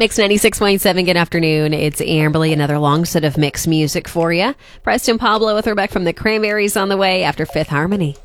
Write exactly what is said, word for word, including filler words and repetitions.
Mix ninety-six point seven, good afternoon. It's Amberly, another long set of mixed music for you. Preston Pablo with her back from the Cranberries on the way after Fifth Harmony.